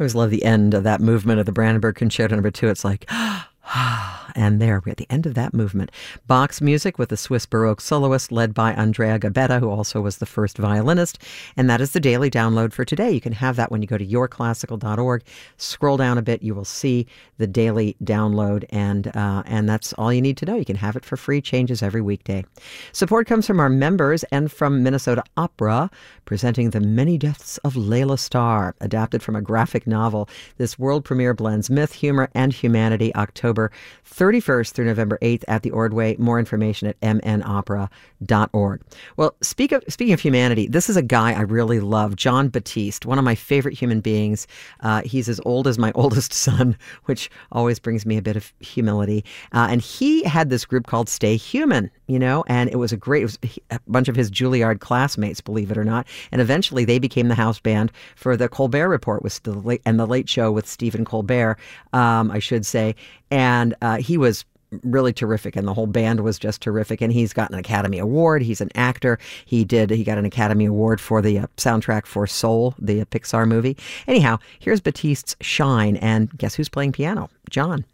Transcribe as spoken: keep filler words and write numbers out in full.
always love the end of that movement of the Brandenburg Concerto number two. It's like, and there, we're at the end of that movement. Bach's music with the Swiss Baroque soloist led by Andrea Gabetta, who also was the first violinist. And that is the daily download for today. You can have that when you go to your classical dot org. Scroll down a bit, you will see the daily download, and uh, and that's all you need to know. You can have it for free, changes every weekday. Support comes from our members and from Minnesota Opera, presenting The Many Deaths of Layla Starr, adapted from a graphic novel. This world premiere blends myth, humor, and humanity, October thirty-first through November eighth at the Ordway. More information at m n opera dot org. Well, speak of, speaking of humanity, this is a guy I really love, Jon Batiste, one of my favorite human beings. Uh, he's as old as my oldest son, which always brings me a bit of humility. Uh, and he had this group called Stay Human, you know, and it was a great, it was a bunch of his Juilliard classmates, believe it or not. And eventually they became the house band for the Colbert Report with the late, and the Late Show with Stephen Colbert, um, I should say. And uh, he was really terrific, and the whole band was just terrific. And he's got an Academy Award. He's an actor. He did. He got an Academy Award for the uh, soundtrack for Soul, the uh, Pixar movie. Anyhow, here's Batiste's Shine, and guess who's playing piano? John.